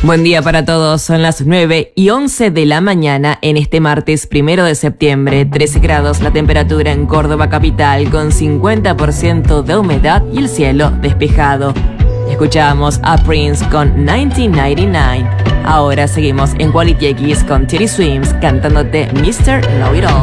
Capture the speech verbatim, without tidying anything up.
Buen día para todos, son las nueve y once de la mañana en este martes primero de septiembre, trece grados la temperatura en Córdoba capital con cincuenta por ciento de humedad y el cielo despejado. Escuchamos a Prince con mil novecientos noventa y nueve. Ahora seguimos en Quality X con Teddy Swims cantándote mister Know It All.